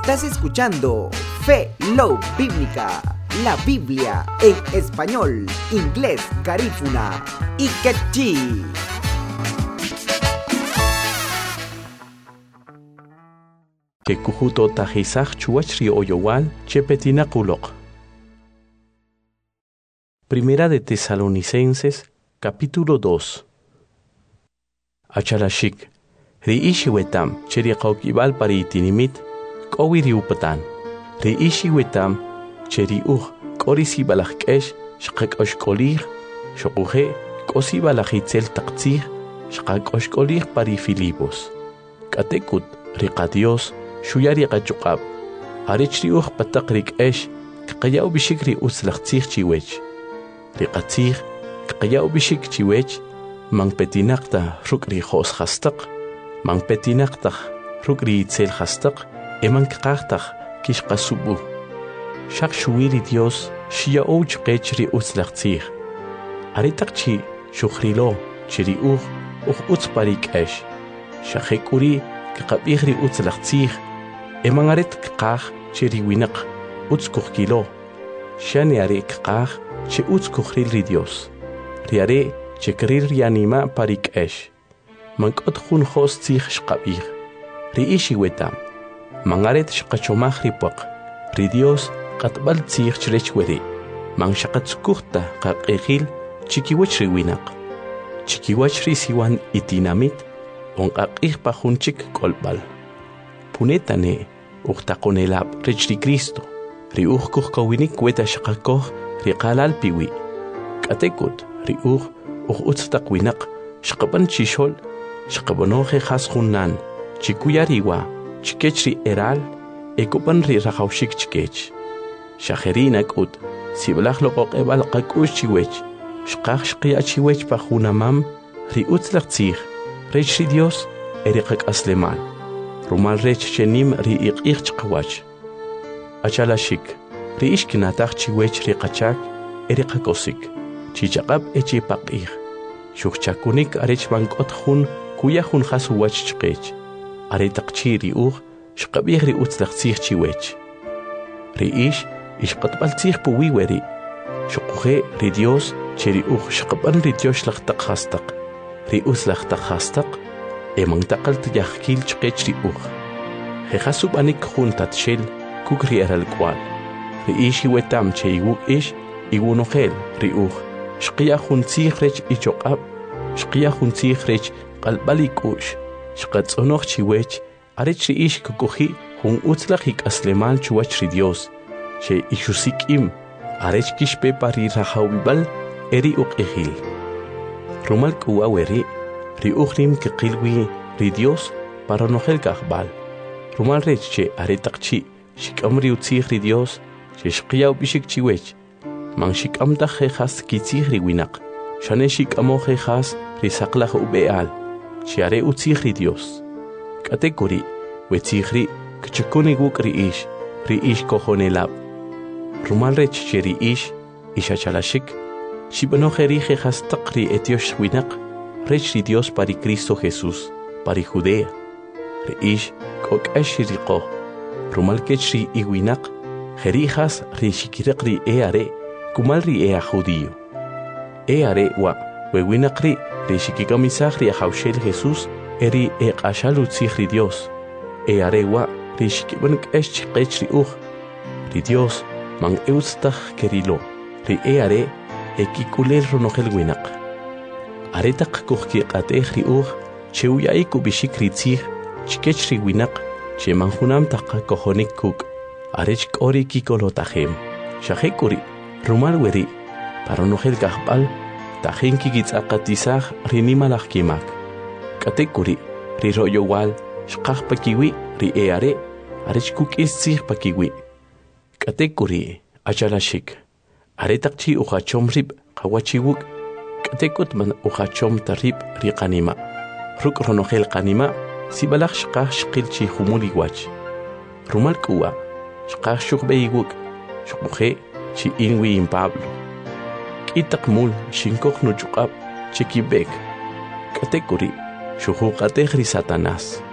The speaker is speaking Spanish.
Estás escuchando Fe Love Bíblica, la Biblia en español, inglés, garífuna y quechí. Que kujuto tajisaj chuachri oyowal chepetina kulok. Primera de Tesalonicenses, capítulo 2. Achalashik, riishi wetam, cheriqaukibal paritinimit, kowiri upatan. Riishi wetam, cheriuj, korisibalajkesh, shqakoshkolij, shokuje, kosibalajitzel taqtzij, shqakoshkolij pari Filipos. Katekut, riqadios, shuyari qachukab. Arichriuj pataqrik esh, kqayaw bishikri uslaqtzij chiwech. Riqatzij, kqayaw bishik chiwech, mang petinaqta rukri khos khastaq, mang petinaqta rukri itzel khastaq, eman kqaqtaq kishqasubu. Shaq shuwiri Dios, shia ouch qechri uslaqtzij. Aritaqchi shukhrilo, chiri utzparik esh. Shaqekuri kqabihri utzlaqtzij, eman arit kqaq chiri winaq, utzkuqkilo. Shani ari kqaq che utzkuqril ri Dios. Riare che krir rianima parik esh. Mankot khun khos tzij shqabih. Ri ishi wetam. Mangaret shqachomaj ripuaq. Ri Dios qatbal tzij chrech weri. Man shaqatzkuqta qaqeqil chikiwach ri winaq. Chikiwach ri siwan itinamit. Onqaqih pajunchik kolbal. Punetane uqtaqonelab rechri Cristo. Ri uqkuqkawinik weta shaqakoh ri qalal piwi. Katekut ri utztaqwinaq shqaban chishol shqabonoje khas khunnan chikuyariwa chikechri eral ekupan ri rajawshik chikech. Shajerina kut siblaj loqoqebal qakush chiwech shqaq shqiya chiwech pajunamam ri utzlaqtzij. Rech ri Dios eriqak aslemal. Rumal rech chenim ri iqih chqawach. Achalashik, ri ishkinataj chiwech ri qachak eriqakosik. Chichaqab echi paqih. Shukchakunik arech bankot jun kuya jun hasuwach chqech. Aretaqchi ri shqabih ri utzlaqtzij chiwech. Ri ishqatbaltzij puwiweri. Shukuje ri Dios cheri shqaban ri Dios laqtaq hastaq. Ri uslaqtaq hastaq, eman taqalt yaqkil chqech ri Jejasub anik juntat shel, kuk ri eralkwal. Ri ishi wetam che iwuk iwunojel ri shqiya juntzij rech ichoqab, shqiya juntzij rech qalbalik shqatzonoj chiwech, arech ri kukuji jun utzlaq aslemal chuwach ri Dios, che ishusikim, arech kishpe pari rajawibal eri ejil. Rumal kuwa weri, ri nim kiqilwi ri Dios para nojel kahbal. Rumal rech che aretaqchi, shikamri utzij ri Dios, che shqiyaw bishik chiwech. Man shikamta jejas kitzij ri winaq. Shane shikamo jejas ri saqlaj ubeal. Che are utzij ri Dios. Katekuri, wetzij ri kchukuni wuk ri kojonelab. Rumal rech che ri ishachalashik, Shibanojeri jejas taqri etiosh winaq, rech ri Dios pari Cristo Jesús, pari Judea. Reish kok ashiriqo, rumal kechri iwinaq, jerijas ri shikiraqri eare, kumal ri ea judío. Eare wa, wewinaqri ri shikikamisaqri ahawshel Jesús, eri eqashalutzij ri Dios. Eare wa, ri shikibank eshchiqech ri Dios, man eustach kerilo, ri eare, ekikulel ronojel winaq. Aretaq kuqki qatej ri chewya'i kubishik ri tzij, chikech ri winaq, che manjunam taqa kojonik kuk, arech k'ori kikolotajem. Shajekuri, rumal weri, paronojel kahbal, tajen kikitzaqatisaj ri nimalaj kimak. Katekuri, ri royowal, shqaj pakiwi, ri eare, arech kuk'is tzij pakiwi. Katekuri, achalashik. Aretaqchi ujachom rib qawachiwuk, katekut man ujachom tarib ri qanima. Ruk ronojel qanima, sibalaj shqaj shqilchi humuli wach. Rumal kuwa, shqaj shukbeiwuk, shukuje chi inwi in Pablo. Kitaq mul shinkok nuchuqab, chikibek. Katekuri, shujuqatej ri Satanás.